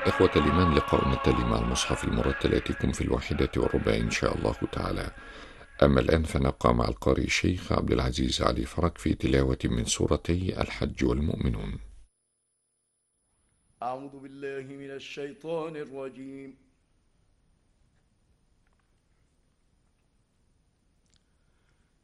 إخوة الإيمان، لقاؤنا التالي مع المصحف المرتل يأتيكم في 1:15 إن شاء الله تعالى. أما الآن فنبقى مع القارئ الشيخ عبد العزيز علي فرج في تلاوة من سورتي الحج والمؤمنون. أعوذ بالله من الشيطان الرجيم.